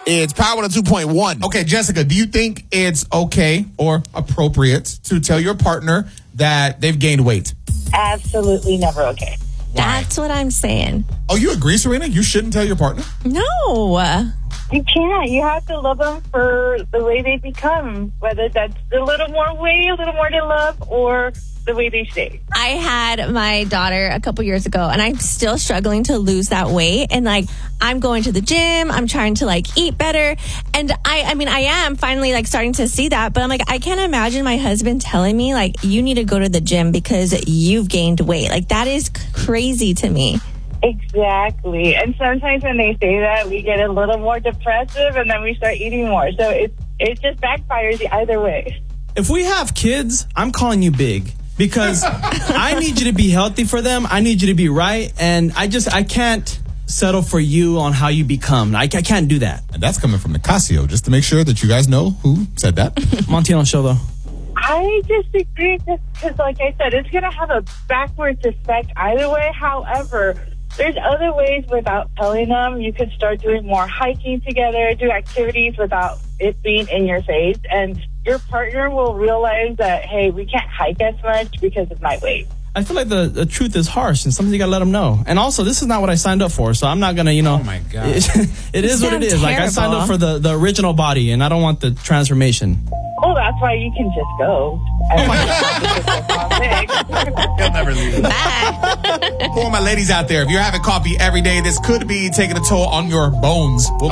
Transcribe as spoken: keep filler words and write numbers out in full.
It's Power one oh two point one. Okay, Jessica, do you think it's okay or appropriate to tell your partner that they've gained weight? Absolutely never okay. That's what I'm saying. Oh, you agree, Serena? You shouldn't tell your partner? No. You can't. You have to love them for the way they become, whether that's a little more weight, a little more to love, or the way they stay. I had my daughter a couple years ago, and I'm still struggling to lose that weight. And like, I'm going to the gym. I'm trying to like eat better. And I, I mean, I am finally like starting to see that. But I'm like, I can't imagine my husband telling me like, you need to go to the gym because you've gained weight. Like, that is crazy to me. Exactly. And sometimes when they say that, we get a little more depressive and then we start eating more. So it, it just backfires either way. If we have kids, I'm calling you big. Because I need you to be healthy for them. I need you to be right. And I just, I can't settle for you on how you become. I, I can't do that. And that's coming from Nicasio, just to make sure that you guys know who said that. Monty on show, though. I disagree because, like I said, it's going to have a backwards effect either way. However, there's other ways without telling them. You could start doing more hiking together, do activities without it being in your face. And your partner will realize that, hey, we can't hike as much because of my weight. I feel like the, the truth is harsh and something you got to let them know. And also, this is not what I signed up for, so I'm not going to, you know. Oh, my God. It, it is what it is. Like, I signed up for the, the original body, and I don't want the transformation. Well, that's why you can just go. Oh, my God. He'll never leave. Bye. For my ladies out there, if you're having coffee every day, this could be taking a toll on your bones. We'll